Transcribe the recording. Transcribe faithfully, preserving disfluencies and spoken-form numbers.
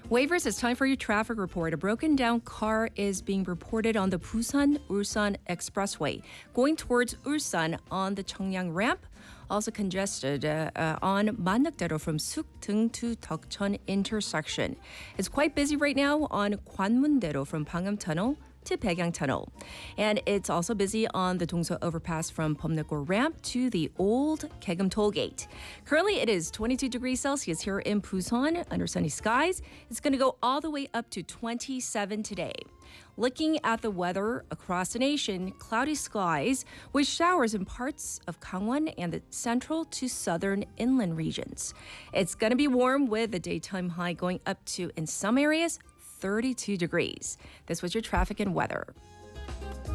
Waivers, it's time for your traffic report. A broken down car is being reported on the Busan-Ulsan Expressway, going towards Ulsan on the Cheongyang ramp. Also congested uh, uh, on Mandakdaero from Sukdeung to Deokcheon intersection. It's quite busy right now on Gwanmundaero from Pangnam Tunnel to Baekyang Tunnel. And it's also busy on the Dongso overpass from Bumnakor ramp to the old Kegum toll gate. Currently, it is twenty-two degrees Celsius here in Busan under sunny skies. It's going to go all the way up to twenty-seven today. Looking at the weather across the nation, cloudy skies with showers in parts of Gangwon and the central to southern inland regions. It's going to be warm with a daytime high going up to, in some areas, thirty-two degrees. This was your traffic and weather.